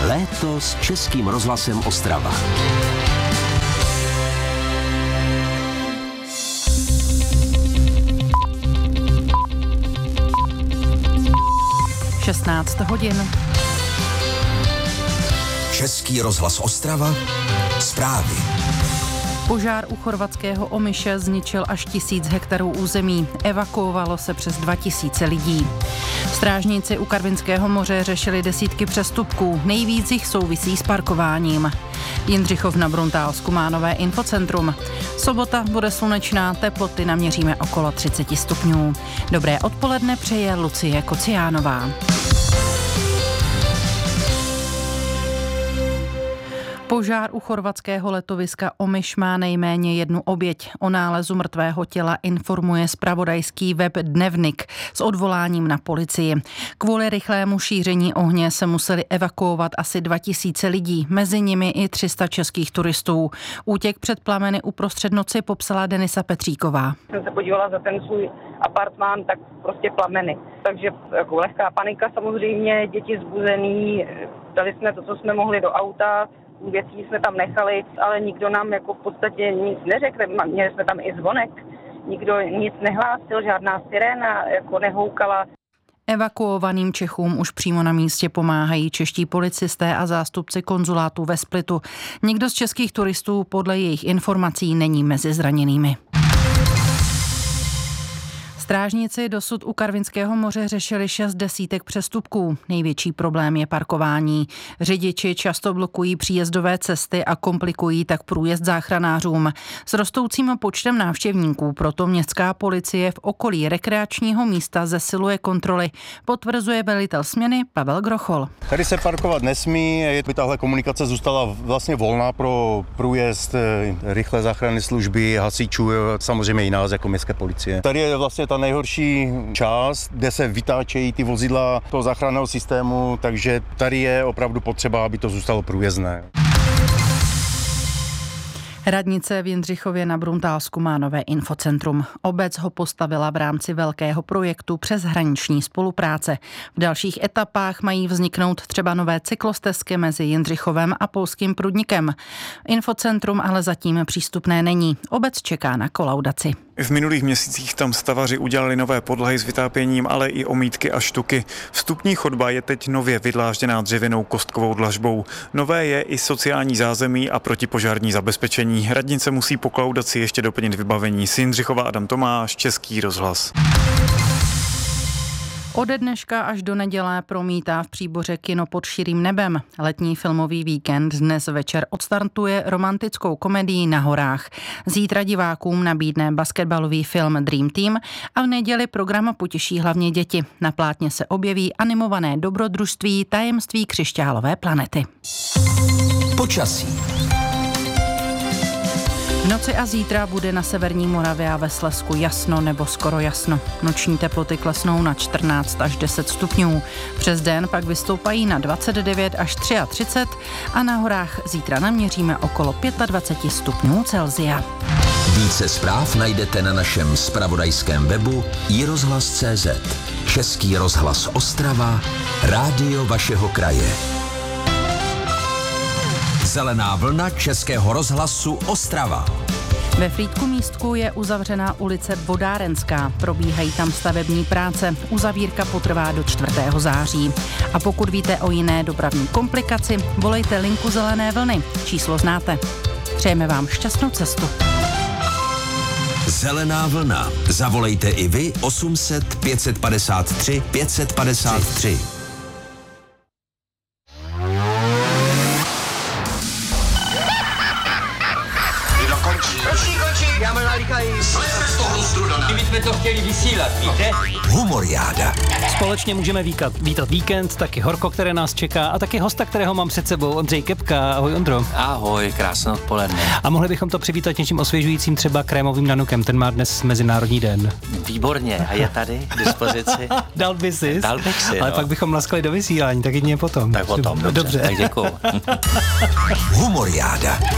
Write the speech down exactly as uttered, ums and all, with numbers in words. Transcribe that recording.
Léto s Českým rozhlasem Ostrava. šestnáct hodin. Český rozhlas Ostrava. Zprávy. Požár u chorvatského Omiše zničil až tisíc hektarů území. Evakuovalo se přes dva tisíce lidí. Strážníci u Karvinského moře řešili desítky přestupků. Nejvíc jich souvisí s parkováním. Jindřichov na Bruntálsku má nové infocentrum. Sobota bude slunečná, teploty naměříme okolo třicet stupňů. Dobré odpoledne přeje Lucie Kociánová. Požár u chorvatského letoviska Omiš má nejméně jednu oběť. O nálezu mrtvého těla informuje zpravodajský web Dnevnik s odvoláním na policii. Kvůli rychlému šíření ohně se museli evakuovat asi dva tisíce lidí, mezi nimi i tři sta českých turistů. Útěk před plameny uprostřed noci popsala Denisa Petříková. Jsem se podívala za ten svůj apartmán, tak prostě plameny. Takže jako lehká panika samozřejmě, děti zbuzený, dali jsme to, co jsme mohli do auta. Věcí jsme tam nechali, ale nikdo nám jako v podstatě nic neřekl. Měli jsme tam i zvonek, nikdo nic nehlásil, žádná siréna jako nehoukala. Evakuovaným Čechům už přímo na místě pomáhají čeští policisté a zástupci konzulátu ve Splitu. Nikdo z českých turistů podle jejich informací není mezi zraněnými. Strážníci dosud u Karvinského moře řešili šest desítek přestupků. Největší problém je parkování. Řidiči často blokují příjezdové cesty a komplikují tak průjezd záchranářům. S rostoucím počtem návštěvníků proto městská policie v okolí rekreačního místa zesiluje kontroly, potvrzuje velitel směny Pavel Grochol. Tady se parkovat nesmí, by tahle komunikace zůstala vlastně volná pro průjezd rychlé záchranné služby, hasičů, samozřejmě i nás jako městské policie. Tady je vlastně ta nejhorší část, kde se vytáčejí ty vozidla toho záchranného systému, takže tady je opravdu potřeba, aby to zůstalo průjezdné. Radnice v Jindřichově na Bruntálsku má nové infocentrum. Obec ho postavila v rámci velkého projektu přeshraniční spolupráce. V dalších etapách mají vzniknout třeba nové cyklostezky mezi Jindřichovem a Polským Prudnikem. Infocentrum ale zatím přístupné není. Obec čeká na kolaudaci. V minulých měsících tam stavaři udělali nové podlahy s vytápěním, ale i omítky a štuky. Vstupní chodba je teď nově vydlážděná dřevěnou kostkovou dlažbou. Nové je i sociální zázemí a protipožární zabezpečení. Radnice musí po kolaudaci ještě doplnit vybavení. Z Jindřichova Adam Tomáš, Český rozhlas. Ode dneška až do neděle promítá v Příboře kino Pod širým nebem. Letní filmový víkend dnes večer odstartuje romantickou komedii Na horách. Zítra divákům nabídne basketbalový film Dream Team a v neděli program potěší hlavně děti. Na plátně se objeví animované dobrodružství Tajemství křišťálové planety. Počasí. V noci a zítra bude na severní Moravě a ve Slezsku jasno nebo skoro jasno. Noční teploty klesnou na čtrnáct až deset stupňů. Přes den pak vystoupají na dvacet devět až třicet tři a na horách zítra naměříme okolo dvacet pět stupňů Celsia. Více zpráv najdete na našem zpravodajském webu i rozhlas tečka cé zet. Český rozhlas Ostrava, rádio vašeho kraje. Zelená vlna Českého rozhlasu Ostrava. Ve Frýdku Místku je uzavřená ulice Vodárenská. Probíhají tam stavební práce. Uzavírka potrvá do čtvrtého září. A pokud víte o jiné dopravní komplikaci, volejte linku Zelené vlny. Číslo znáte. Přejeme vám šťastnou cestu. Zelená vlna. Zavolejte i vy osm set pět padesát tři pět padesát tři. My jsme to chtěli vysílat, víte? Humoriáda. Společně můžeme vítat, vítat víkend, taky horko, které nás čeká a taky hosta, kterého mám před sebou, Ondřej Kepka. Ahoj, Ondro. Ahoj, krásné odpoledne. A mohli bychom to přivítat něčím osvěžujícím, třeba krémovým nanukem, ten má dnes Mezinárodní den. Výborně, a je tady k dispozici? Dal by si. Dal bych si, Ale no. pak bychom laskali do vysílání, tak jedině potom. Tak potom, dobře. dobře. Tak děkuju. Humoriáda.